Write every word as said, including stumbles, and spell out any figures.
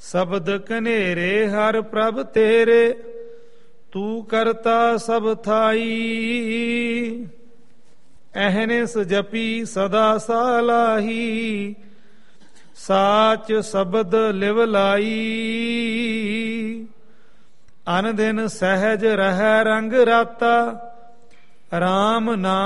ਸ਼ਬਦ ਕਨੇਰੇ ਹਰ ਪ੍ਰਭ ਤੇਰੇ, ਤੂੰ ਕਰਤਾ ਸਭ ਥਾਈ। ਅਹਨਿਸ ਜਪੀ ਸਦਾ ਸਾਲਾਹੀ, ਸਾਚ ਸ਼ਬਦ ਲਿਵ ਲਾਈ। ਅਨ ਦਿਨ ਸਹਿਜ ਰਹਿ ਰੰਗ ਰਾਤਾ, ਰਾਮ ਨਾਮ